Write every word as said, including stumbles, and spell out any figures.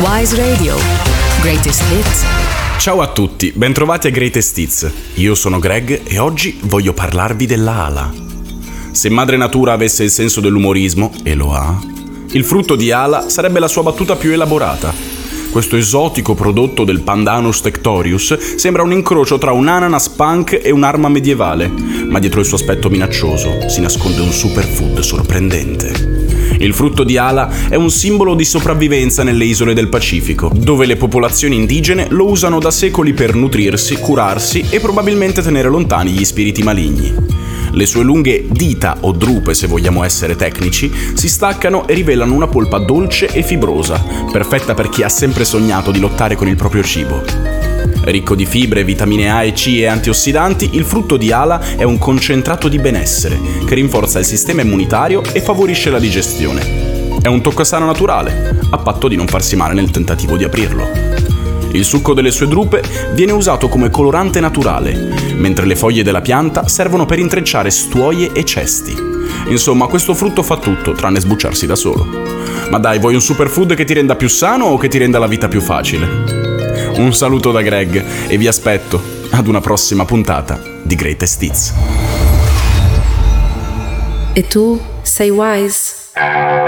Wise Radio. Greatest Hits. Ciao a tutti, bentrovati a Greatest Hits. Io sono Greg e oggi voglio parlarvi della ala. Se Madre Natura avesse il senso dell'umorismo, e lo ha, il frutto di ala sarebbe la sua battuta più elaborata. Questo esotico prodotto del Pandanus tectorius sembra un incrocio tra un ananas punk e un'arma medievale, ma dietro il suo aspetto minaccioso si nasconde un superfood sorprendente. Il frutto di ala è un simbolo di sopravvivenza nelle isole del Pacifico, dove le popolazioni indigene lo usano da secoli per nutrirsi, curarsi e probabilmente tenere lontani gli spiriti maligni. Le sue lunghe dita, o drupe se vogliamo essere tecnici, si staccano e rivelano una polpa dolce e fibrosa, perfetta per chi ha sempre sognato di lottare con il proprio cibo. Ricco di fibre, vitamine A e C e antiossidanti, il frutto di ala è un concentrato di benessere che rinforza il sistema immunitario e favorisce la digestione. È un toccasana naturale, a patto di non farsi male nel tentativo di aprirlo. Il succo delle sue drupe viene usato come colorante naturale, mentre le foglie della pianta servono per intrecciare stuoie e cesti. Insomma, questo frutto fa tutto, tranne sbucciarsi da solo. Ma dai, vuoi un superfood che ti renda più sano o che ti renda la vita più facile? Un saluto da Greg e vi aspetto ad una prossima puntata di Greatest Hits. E tu sei wise?